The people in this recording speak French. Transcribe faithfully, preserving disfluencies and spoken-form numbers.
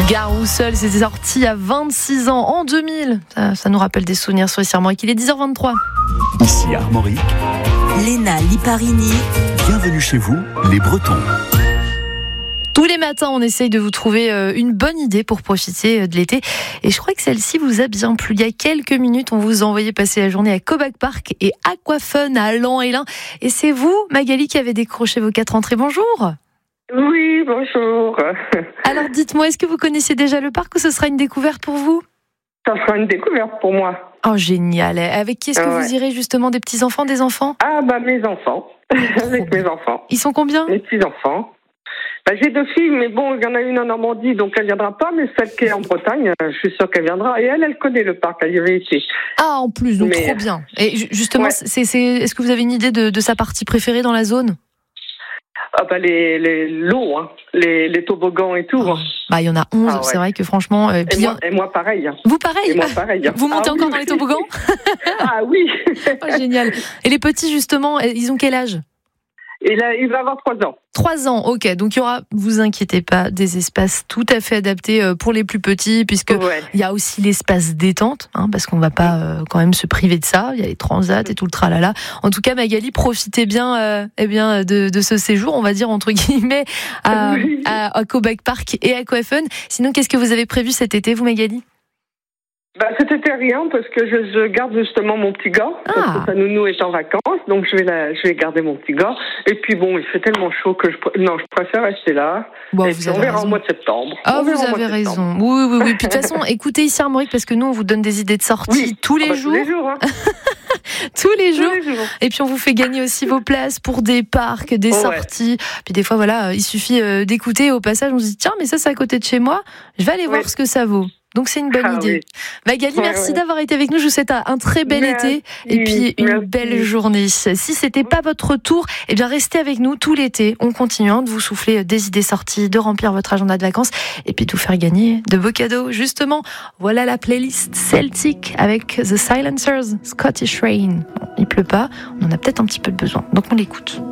Gare Roussel, c'était sorti à vingt-six ans, en deux mille. Ça, ça nous rappelle des souvenirs sur ici Armorique. Il est dix heures vingt-trois. Ici Armorique. Léna Liparini. Bienvenue chez vous, les Bretons. Tous les matins, on essaye de vous trouver une bonne idée pour profiter de l'été. Et je crois que celle-ci vous a bien plu. Il y a quelques minutes, on vous a envoyé passer la journée à Cobac Park et Aquafun à Lens-et-Lin. Et c'est vous, Magali, qui avez décroché vos quatre entrées. Bonjour. Oui, bonjour. Alors dites-moi, est-ce que vous connaissez déjà le parc ou ce sera une découverte pour vous ? Ça sera une découverte pour moi. Oh, génial. Avec qui est-ce que ouais. vous irez justement ? Des petits-enfants, des enfants ? Ah, bah mes enfants. Avec mes enfants. Ils sont combien ? Mes petits-enfants. Bah, j'ai deux filles, mais bon, il y en a une en Normandie, donc elle viendra pas, mais celle qui est en Bretagne, je suis sûre qu'elle viendra. Et elle, elle connaît le parc, elle y avait été. Ah, en plus, donc mais... trop bien. Et justement, ouais. c'est, c'est, est-ce que vous avez une idée de, de sa partie préférée dans la zone ? Ah bah les, les l'eau, hein. les, les toboggans et tout. Oh. Bah il y en a onze, ah ouais. C'est vrai que franchement... Euh, et, moi, et moi pareil. Vous pareil, et moi pareil. Vous montez ah, encore oui, dans les toboggans ? Ah oui. Oh, génial. Et les petits justement, ils ont quel âge ? Et là, il va avoir trois ans. Trois ans, ok. Donc il y aura, vous inquiétez pas, des espaces tout à fait adaptés pour les plus petits, puisque ouais. il y a aussi l'espace détente, hein, parce qu'on va pas euh, quand même se priver de ça. Il y a les transats et tout le tralala. En tout cas, Magali, profitez bien, euh, eh bien de, de ce séjour, on va dire entre guillemets, à, oui. à, à Cobac Park et Aquafun. Sinon, qu'est-ce que vous avez prévu cet été, vous, Magali ? Bah, c'était rien parce que je, je garde justement mon petit gars ah. parce que sa nounou est en vacances, donc je vais la, je vais garder mon petit gars. Et puis bon, il fait tellement chaud que je non, je préfère rester là. Bon, et vous puis avez on verra raison. au mois de septembre. Ah, vous avez raison. Oui, oui, oui. Puis de toute façon, écoutez ici Armorique parce que nous on vous donne des idées de sortie oui. tous les ah bah, jours. Tous les jours. Hein. tous les jours. Tous les jours. Et puis on vous fait gagner aussi vos places pour des parcs, des oh, sorties. Ouais. Puis des fois voilà, il suffit d'écouter au passage, on se dit tiens mais ça c'est à côté de chez moi, je vais aller voir oui. ce que ça vaut. Donc c'est une bonne ah, idée. Oui. Magali, ouais, merci ouais. d'avoir été avec nous. Je vous souhaite un très bel merci. été et puis une merci. belle journée. Si c'était pas votre tour, eh bien restez avec nous tout l'été. On continue hein, de vous souffler des idées sorties, de remplir votre agenda de vacances et puis de vous faire gagner de beaux cadeaux. Justement, voilà la playlist Celtic avec The Silencers, Scottish Rain. Bon, il pleut pas, on en a peut-être un petit peu de besoin. Donc on l'écoute.